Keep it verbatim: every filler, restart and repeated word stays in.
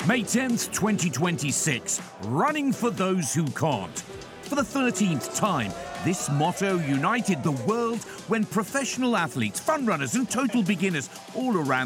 May tenth, twenty twenty-six, running for those who can't. For the thirteenth time, this motto united the world when professional athletes, fun runners and total beginners all around